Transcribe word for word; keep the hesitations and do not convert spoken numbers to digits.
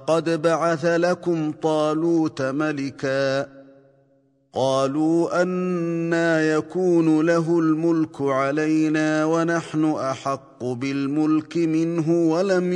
قد بعث لكم طالوت ملكا قالوا أنى يكون له الملك علينا ونحن أحق بالملك منه ولم